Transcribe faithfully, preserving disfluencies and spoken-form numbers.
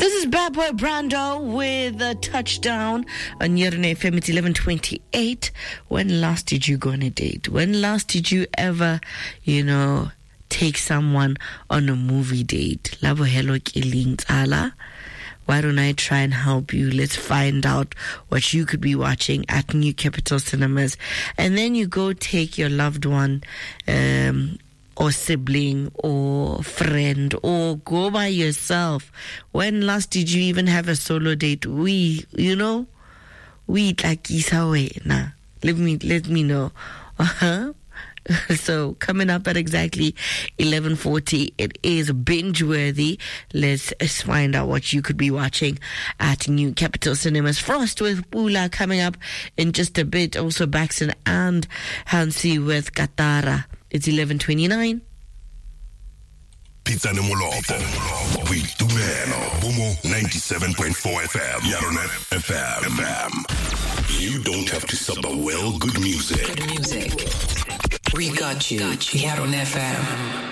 This is Bad Boy Brando with a touchdown on Yarone F M. It's eleven twenty-eight. When last did you go on a date? When last did you ever, you know, take someone on a movie date? Labo hello kiling tsala. Why don't I try and help you? Let's find out what you could be watching at New Capital Cinemas. And then you go take your loved one, um, or sibling or friend, or go by yourself. When last did you even have a solo date? We, you know, we like isawe na. Let me let me know. Uh-huh. So coming up at exactly eleven forty, it is binge worthy. Let's find out what you could be watching at New Capital Cinemas. Frost with Pula coming up in just a bit. Also Baxton and Hansi with Katara. It's eleven twenty-nine. Pizza Nemolopo. With Tumeno. Bumo ninety-seven point four F M. Yarone F M. You don't have to sub the well good music. Good music. We got you. Yarone F M.